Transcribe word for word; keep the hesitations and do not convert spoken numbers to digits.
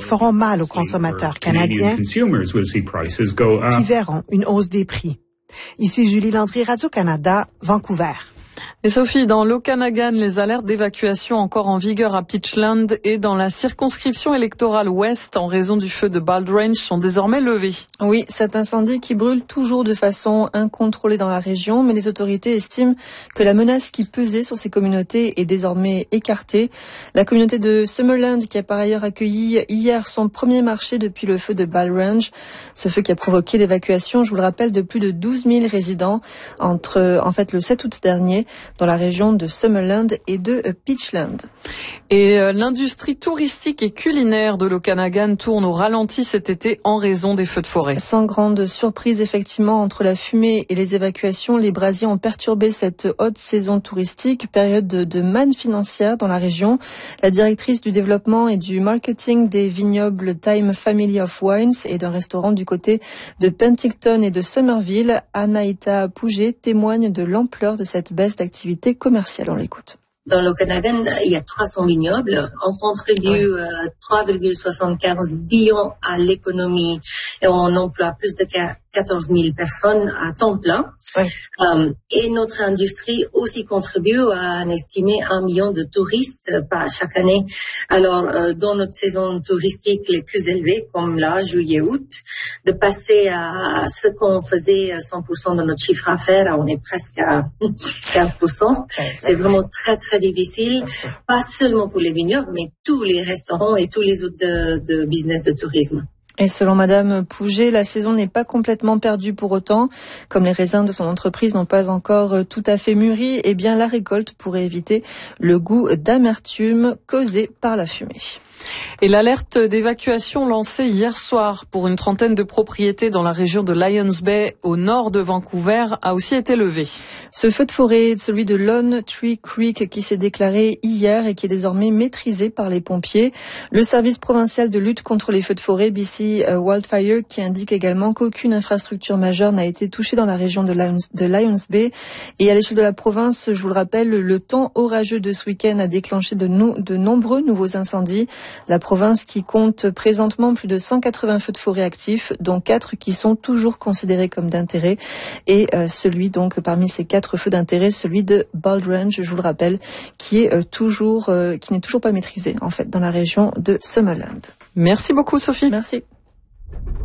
feront mal aux consommateurs canadiens qui verront une hausse des prix. Ici Julie Landry, Radio-Canada, Vancouver. Et Sophie, dans l'Okanagan, les alertes d'évacuation encore en vigueur à Peachland et dans la circonscription électorale ouest en raison du feu de Bald-Range sont désormais levées. Oui, cet incendie qui brûle toujours de façon incontrôlée dans la région, mais les autorités estiment que la menace qui pesait sur ces communautés est désormais écartée. La communauté de Summerland, qui a par ailleurs accueilli hier son premier marché depuis le feu de Bald-Range, ce feu qui a provoqué l'évacuation, je vous le rappelle, de plus de douze mille résidents entre, en fait, le sept août dernier, dans la région de Summerland et de Peachland. Et euh, l'industrie touristique et culinaire de l'Okanagan tourne au ralenti cet été en raison des feux de forêt. Sans grande surprise, effectivement, entre la fumée et les évacuations, les brasiers ont perturbé cette haute saison touristique, période de, de manne financière dans la région. La directrice du développement et du marketing des vignobles Time Family of Wines et d'un restaurant du côté de Penticton et de Somerville, Anaïta Pouget, témoigne de l'ampleur de cette baisse d'activité commerciale. On l'écoute. Dans l'Okanagan, il y a trois cents vignobles. On contribue euh, trois virgule soixante-quinze billions à l'économie et on emploie plus de quatorze mille personnes à temps plein. Ouais. Um, et notre industrie aussi contribue à un estimé un million de touristes euh, par chaque année. Alors, euh, dans notre saison touristique les plus élevées, comme là, juillet-août, de passer à ce qu'on faisait à cent pour cent de notre chiffre d'affaires, on est presque à quinze pour cent. Ouais. C'est vraiment très, très difficile, pas seulement pour les vignobles, mais tous les restaurants et tous les autres de, de business de tourisme. Et selon Madame Pouget, la saison n'est pas complètement perdue pour autant. Comme les raisins de son entreprise n'ont pas encore tout à fait mûri, eh bien la récolte pourrait éviter le goût d'amertume causé par la fumée. Et l'alerte d'évacuation lancée hier soir pour une trentaine de propriétés dans la région de Lions Bay, au nord de Vancouver, a aussi été levée. Ce feu de forêt, celui de Lone Tree Creek, qui s'est déclaré hier et qui est désormais maîtrisé par les pompiers. Le service provincial de lutte contre les feux de forêt, B C Wildfire, qui indique également qu'aucune infrastructure majeure n'a été touchée dans la région de Lions, de Lions Bay. Et à l'échelle de la province, je vous le rappelle, le temps orageux de ce week-end a déclenché de, no- de nombreux nouveaux incendies. La province qui compte présentement plus de cent quatre-vingts feux de forêt actifs, dont quatre qui sont toujours considérés comme d'intérêt. Et euh, celui donc parmi ces quatre feux d'intérêt, celui de Bald-Range, je vous le rappelle, qui est euh, toujours, euh, qui n'est toujours pas maîtrisé en fait dans la région de Summerland. Merci beaucoup Sophie. Merci.